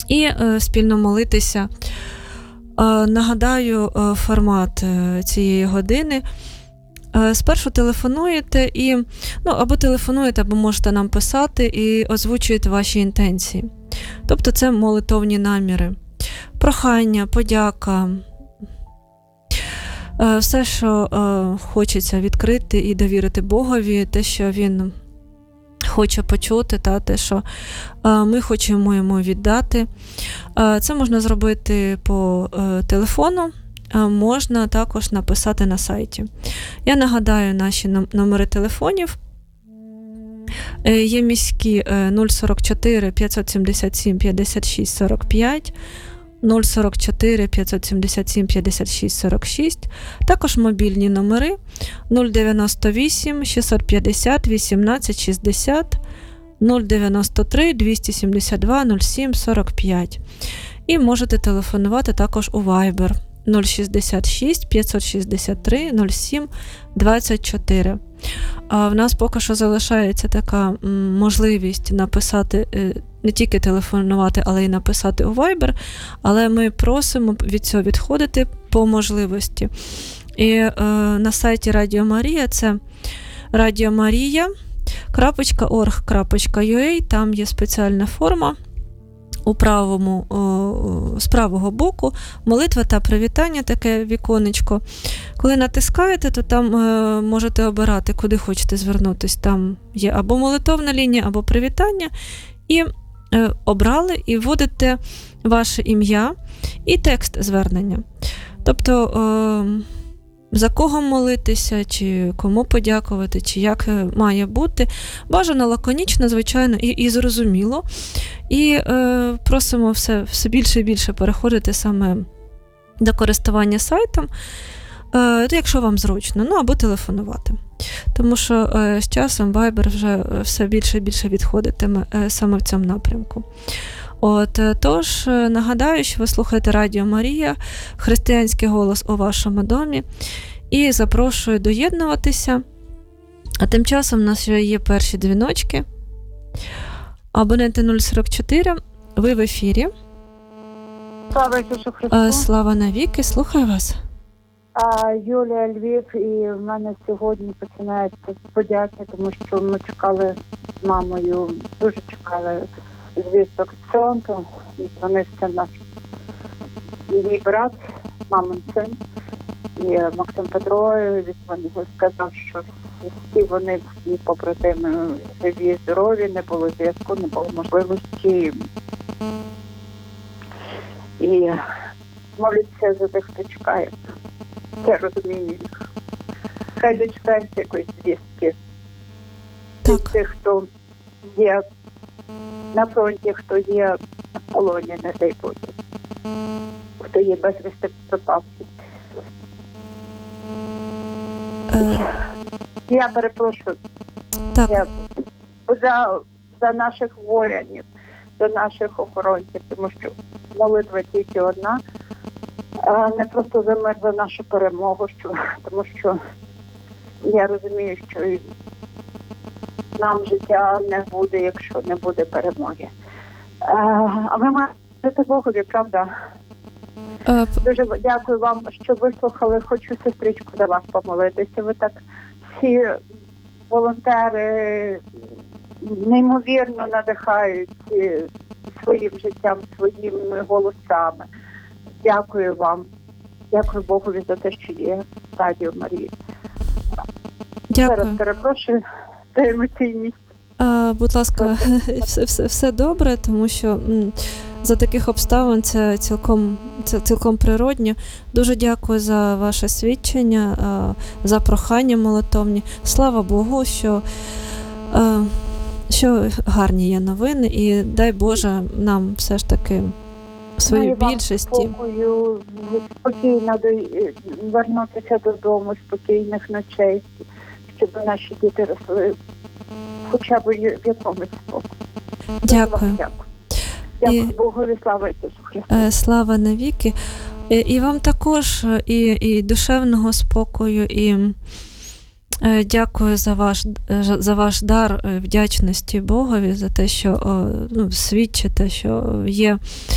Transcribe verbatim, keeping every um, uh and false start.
і е, спільно молитися. Е, нагадаю е, формат е, цієї години. Е, спершу телефонуєте і, ну, або телефонуєте, або можете нам писати і озвучуєте ваші інтенції. Тобто це молитовні наміри. Прохання, подяка, е, все, що е, хочеться відкрити і довірити Богові, те, що Він хоче почути, та те, що е, ми хочемо йому віддати. Е, це можна зробити по е, телефону, е, можна також написати на сайті. Я нагадаю наші номери телефонів. Е, є міські е, нуль сорок чотири п'ятсот сімдесят сім п'ятдесят шість сорок п'ять, нуль сорок чотири п'ятсот сімдесят сім п'ятдесят шість сорок шість, також мобільні номери нуль дев'яносто вісім шістсот п'ятдесят вісімнадцять шістдесят, нуль дев'яносто три двісті сімдесят два нуль сім сорок п'ять. І можете телефонувати також у Viber нуль шістдесят шість п'ятсот шістдесят три нуль сім двадцять чотири. А в нас поки що залишається така можливість написати, не тільки телефонувати, але й написати у Viber, але ми просимо від цього відходити по можливості. І е, на сайті Радіо Марія це радіомарія крапка орг крапка ю а, там є спеціальна форма. У правому, о, з правого боку молитва та привітання, таке віконечко. Коли натискаєте, то там е, можете обирати, куди хочете звернутися. Там є або молитовна лінія, або привітання. І е, обрали і вводите ваше ім'я і текст звернення. Тобто, е, за кого молитися, чи кому подякувати, чи як має бути. Бажано лаконічно, звичайно, і, і зрозуміло. І е, просимо все, все більше і більше переходити саме до користування сайтом, е, якщо вам зручно, ну або телефонувати. Тому що е, з часом Viber вже все більше і більше відходитиме е, саме в цьому напрямку. От, тож, нагадаю, що ви слухаєте Радіо Марія, християнський голос у вашому домі, і запрошую доєднуватися. А тим часом у нас вже є перші дзвіночки. Абоненти нуль сорок чотири, ви в ефірі. Слава Ісусу Христу. Слава навіки, слухаю вас. А, Юлія, Львів, і в мене сьогодні починається подяки, тому що ми чекали з мамою, дуже чекали звісток з фронту, і дзвонився наш мій брат, мамин син, і Максим Петро, він сказав, що всі вони, всі побратими живі, здорові, не було зв'язку, не було можливості. І моліться за тих, хто чекає. Це розумію. Хай дочекається якоїсь звістки. Так. Тих, хто є на фронті, хто є в полоні, не дай Боже. Хто є безвісти пропавший. Е... Я перепрошую. Так. Я за, за наших воїнів, за наших охоронців, тому що молитва тільки одна. А не просто за мир, за нашу перемогу, що, тому що я розумію, що і нам життя не буде, якщо не буде перемоги. А, а ми маємо жити Богові, правда? Е... Дуже дякую вам, що вислухали. Хочу, сестричку, за вас помолитися. Ви так всі волонтери неймовірно надихають своїм життям, своїми голосами. Дякую вам. Дякую Богові за те, що є Радіо Марія. Дякую. Зараз перепрошую за емоційність. А, будь ласка, все, все, все добре, тому що м, за таких обставин це цілком, це цілком природньо. Дуже дякую за ваше свідчення, а, за прохання молитовні. Слава Богу, що, а, що гарні є новини, і дай Боже нам все ж таки в своїй більшості. Спокою, спокійно вернутися додому, спокійних ночей, щоб наші діти росли хоча б в якомусь спокою. Дякую. Дякую. Дякую І... Богові, слава Ісусу Христу. Слава навіки. І, і вам також і, і душевного спокою, і е, дякую за ваш, за ваш дар вдячності Богові, за те, що ну, свідчите, що є